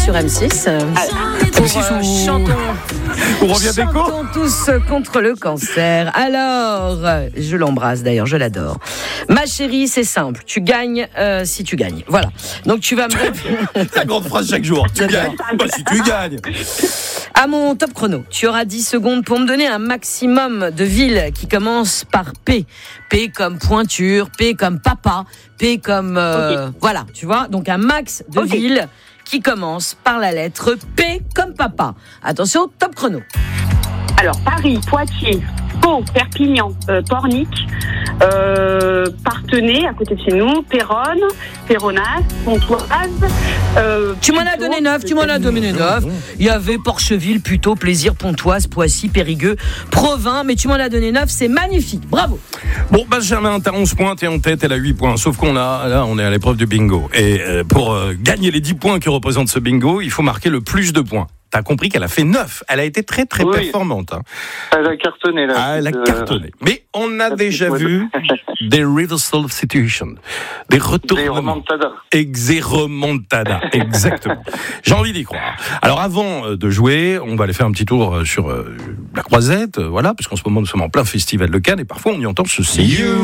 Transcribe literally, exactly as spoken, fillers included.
sur M six. Euh, pour euh, chantons, On revient d'écho. chantons tous contre le cancer. Alors, euh, je l'embrasse d'ailleurs, je l'adore. Ma chérie, c'est simple. Tu gagnes euh, si tu gagnes. Voilà. Donc tu vas me répondre. La grande phrase chaque jour. Tu J'adore. gagnes. Bah, si tu gagnes. À mon top chrono, tu auras dix secondes pour me donner un maximum de villes qui commencent par P. P comme pointure, P comme papa, P comme... Euh, okay. Voilà, tu vois. Donc un max de okay. villes qui commencent par la lettre P comme papa. Attention, top chrono. Alors, Paris, Poitiers, Pau, Perpignan, euh, Pornic, euh, Parthenay, à côté de chez nous, Péronne, Péronas, Pontoise. Euh, tu m'en as donné neuf, tu m'en as donné neuf. Il y avait Porcheville, Puteaux, Plaisir, Pontoise, Poissy, Périgueux, Provins, mais tu m'en as donné neuf, c'est magnifique, bravo. Bon, Benjamin, t'as onze points, t'es en tête, elle a huit points, sauf qu'on a, là, on est à l'épreuve du bingo. Et euh, pour euh, gagner les dix points que représente ce bingo, il faut marquer le plus de points. T'as compris qu'elle a fait neuf. Elle a été très très oui. performante. Hein. Elle a cartonné là. Ah, elle a cartonné. Mais on a déjà vu des reversal situations, des retournements. Des remontadas. Des remontadas, exactement. J'ai envie d'y croire. Alors avant de jouer, on va aller faire un petit tour sur la Croisette, voilà, parce qu'en ce moment nous sommes en plein festival de Cannes et parfois on y entend ceci. You